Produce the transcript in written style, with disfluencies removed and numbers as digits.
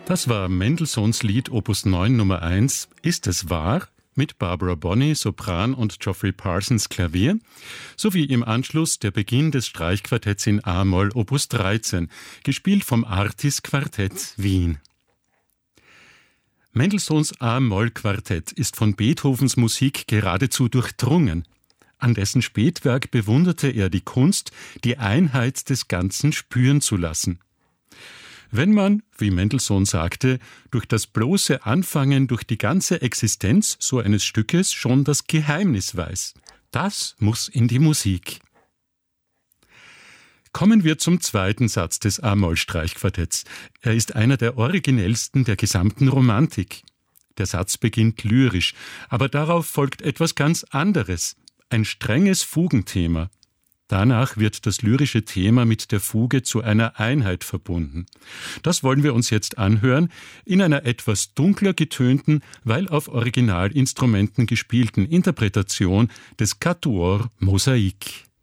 Das war Mendelssohns Lied Opus 9 Nummer 1, Ist es wahr? Mit Barbara Bonney, Sopran und Geoffrey Parsons Klavier, sowie im Anschluss der Beginn des Streichquartetts in A-Moll Opus 13, gespielt vom Artis Quartett Wien. Mendelssohns A-Moll-Quartett ist von Beethovens Musik geradezu durchdrungen. An dessen Spätwerk bewunderte er die Kunst, die Einheit des Ganzen spüren zu lassen. Wenn man, wie Mendelssohn sagte, durch das bloße Anfangen, durch die ganze Existenz so eines Stückes schon das Geheimnis weiß, das muss in die Musik. Kommen wir zum zweiten Satz des A-Moll-Streichquartetts. Er ist einer der originellsten der gesamten Romantik. Der Satz beginnt lyrisch, aber darauf folgt etwas ganz anderes, ein strenges Fugenthema. Danach wird das lyrische Thema mit der Fuge zu einer Einheit verbunden. Das wollen wir uns jetzt anhören, in einer etwas dunkler getönten, weil auf Originalinstrumenten gespielten Interpretation des Quatuor Mosaik.